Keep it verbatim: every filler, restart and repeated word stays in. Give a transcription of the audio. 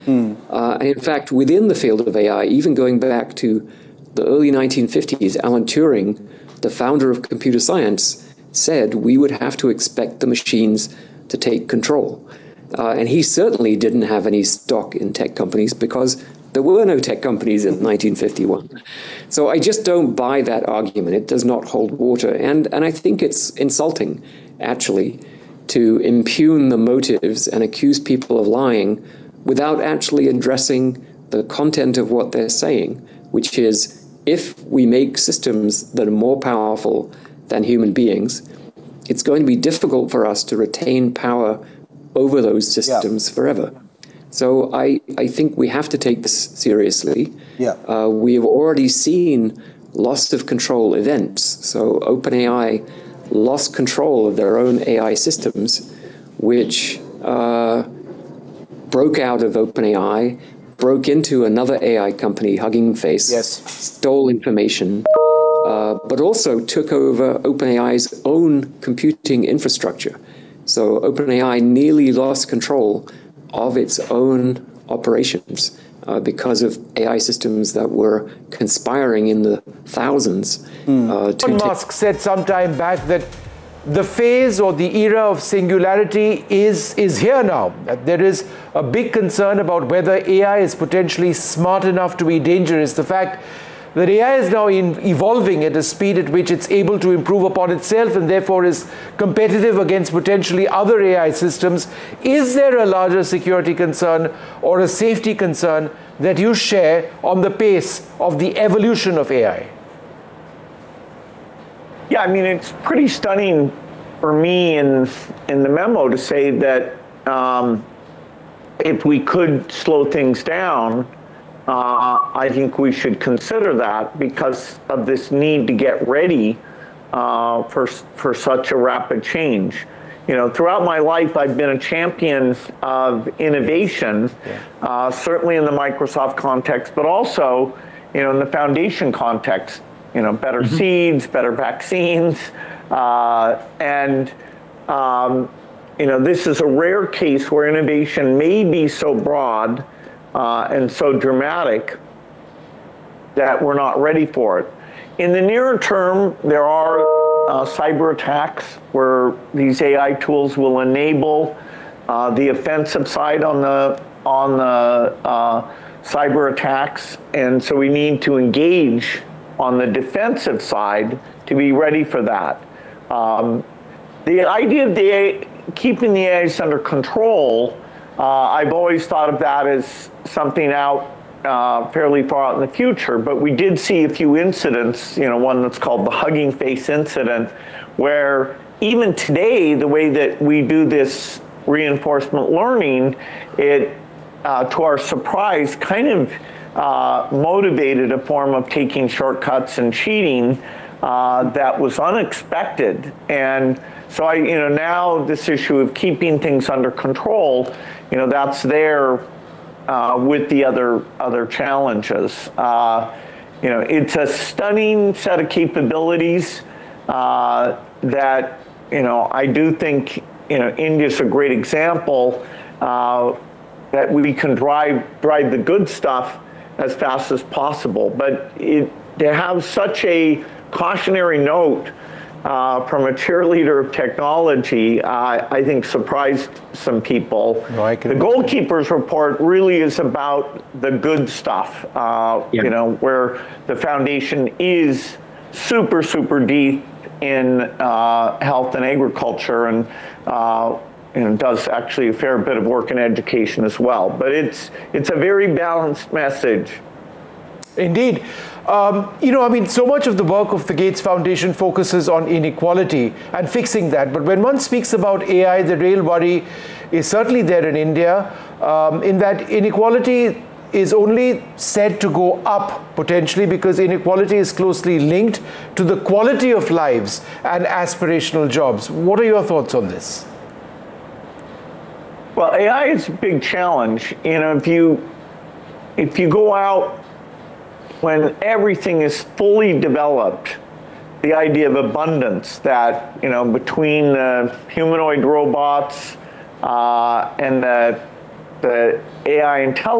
Mm. Uh, and in fact, within the field of A I, even going back to the early nineteen fifties, Alan Turing, the founder of computer science, said we would have to expect the machines to take control. Uh, and he certainly didn't have any stock in tech companies because there were no tech companies in nineteen fifty-one. So I just don't buy that argument. It does not hold water. And, and I think it's insulting, actually, to impugn the motives and accuse people of lying without actually addressing the content of what they're saying, which is if we make systems that are more powerful than human beings, it's going to be difficult for us to retain power over those systems yeah. forever. So I, I think we have to take this seriously. Yeah. Uh, we have already seen loss of control events. So OpenAI lost control of their own A I systems, which uh, broke out of OpenAI, broke into another A I company, Hugging Face, yes. stole information, uh, but also took over OpenAI's own computing infrastructure. So OpenAI nearly lost control of its own operations uh, because of A I systems that were conspiring in the thousands. Mm. Uh, to Elon Musk said some time back that the phase or the era of singularity is, is here now. That there is a big concern about whether A I is potentially smart enough to be dangerous. The fact that A I is now in evolving at a speed at which it's able to improve upon itself and therefore is competitive against potentially other A I systems. Is there a larger security concern or a safety concern that you share on the pace of the evolution of A I? Yeah, I mean, it's pretty stunning for me in, in the memo to say that um, if we could slow things down, Uh, I think we should consider that because of this need to get ready uh, for, for such a rapid change. You know, throughout my life, I've been a champion of innovation, yeah. uh, certainly in the Microsoft context, but also, you know, in the foundation context, you know, better mm-hmm. seeds, better vaccines, uh, and, um, you know, this is a rare case where innovation may be so broad Uh, and so dramatic that we're not ready for it. In the nearer term, there are uh, cyber attacks where these A I tools will enable uh, the offensive side on the on the uh, cyber attacks, and so we need to engage on the defensive side to be ready for that. Um, the idea of the A I, keeping the A Is under control. Uh, I've always thought of that as something out uh, fairly far out in the future, but we did see a few incidents, you know, one that's called the Hugging Face incident, where even today, the way that we do this reinforcement learning, it, uh, to our surprise, kind of uh, motivated a form of taking shortcuts and cheating uh, that was unexpected. And so I, you know, now this issue of keeping things under control, you know, that's there uh, with the other other challenges. Uh, you know, it's a stunning set of capabilities uh, that, you know, I do think, you know, India's a great example uh, that we can drive drive the good stuff as fast as possible. But it, to have such a cautionary note Uh, from a cheerleader of technology, uh, I think surprised some people. No, I can the Goalkeepers report really is about the good stuff, uh, yeah. you know, where the foundation is super, super deep in uh, health and agriculture and, uh, and does actually a fair bit of work in education as well. But it's, it's a very balanced message. Indeed. Um, you know, I mean, so much of the work of the Gates Foundation focuses on inequality and fixing that. But when one speaks about A I, the real worry is certainly there in India, um, in that inequality is only said to go up potentially because inequality is closely linked to the quality of lives and aspirational jobs. What are your thoughts on this? Well, A I is a big challenge. You know, if you, if you go out when everything is fully developed, the idea of abundance that, you know, between the humanoid robots uh, and the the A I intelligence